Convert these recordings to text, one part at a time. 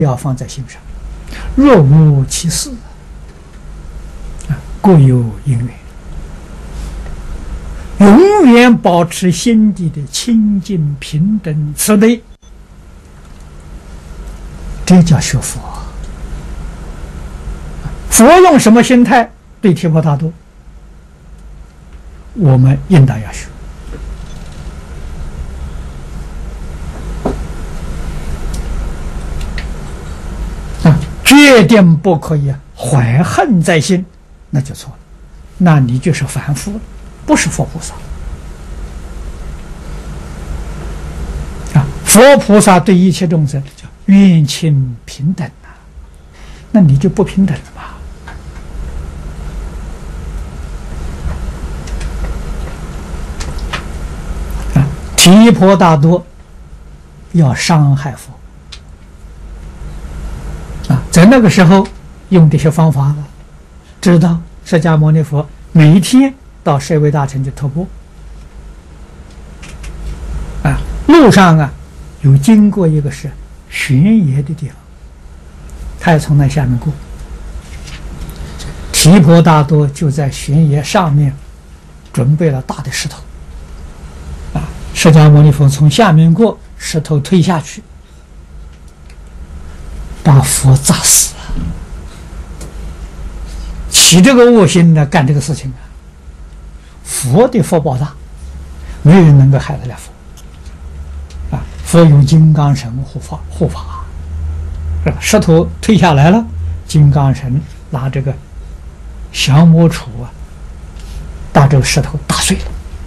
要放在心上。若无其事，各有因缘，永远保持心地的清净平等慈悲，这叫学佛。佛用什么心态对提婆达多？我们应当要学。决定不可以怀恨在心，那就错了，那你就是凡夫了，不是佛菩萨。佛菩萨对一切众生叫愿亲平等啊，那你就不平等了嘛？提婆达多要伤害佛。在那个时候用这些方法了，知道释迦牟尼佛每一天到舍卫大城去托钵，路上有经过一个是悬崖的地方，他也从那下面过，提婆达多就在悬崖上面准备了大的石头，释迦牟尼佛从下面过，石头推下去，把佛砸死了。起这个恶心呢，干这个事情佛的福报大，没有人能够害得了佛。佛用金刚绳护法，石头推下来了，金刚绳拿这个降魔杵把这个石头打碎了。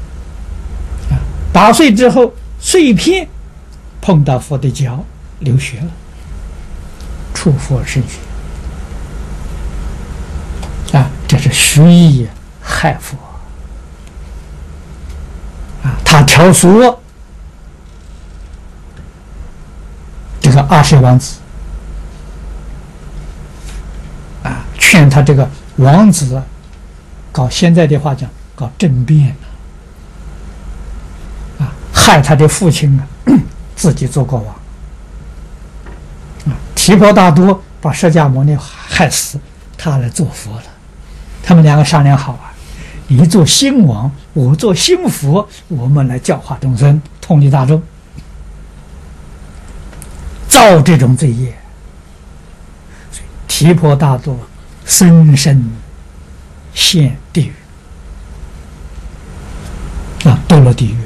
打碎之后，碎片碰到佛的脚，流血了。触佛身血这是蓄意害佛他挑唆这个阿舍王子劝他这个王子搞现在的话讲搞政变害他的父亲自己做国王。提婆达多把释迦牟尼害死，他来做佛了。他们两个商量好你做新王，我做新佛，我们来教化众生，统理大众。造这种罪业，提婆达多深深陷地狱堕落地狱。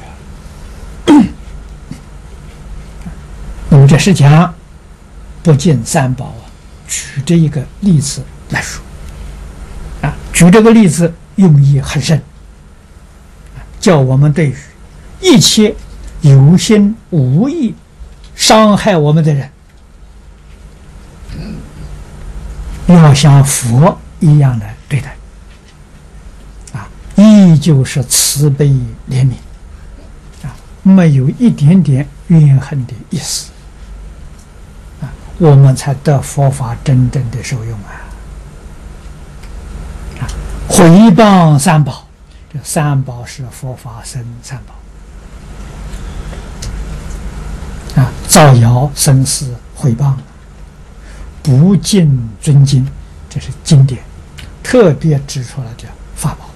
那么这是讲不敬三宝举这一个例子来说举这个例子用意很深，叫我们对于一切有心无意伤害我们的人，要像佛一样来对待依旧是慈悲怜悯没有一点点怨恨的意思我们才得佛法真正的受用毁谤三宝，这三宝是佛法僧三宝造谣生事毁谤，不敬尊经，这是经典特别指出了这法宝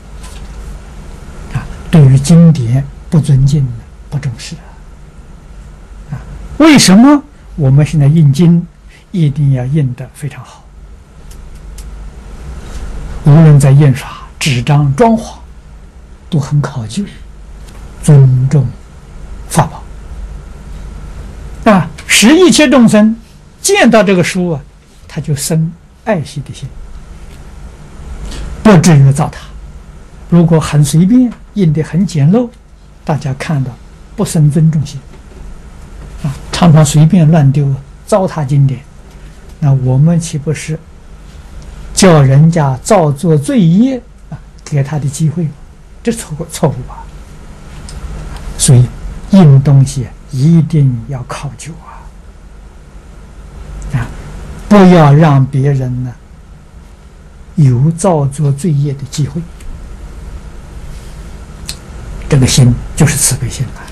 对于经典不尊敬不重视为什么我们现在印经一定要印得非常好？无论在印刷、纸张、装潢，都很考究，尊重法宝使一切众生见到这个书他就生爱惜的心，不至于糟蹋。如果很随便，印得很简陋，大家看到不生尊重心常常随便乱丢，糟蹋经典，那我们岂不是叫人家造作罪业给他的机会吗？这错误吧？所以印东西一定要考究不要让别人有造作罪业的机会。这个心就是慈悲心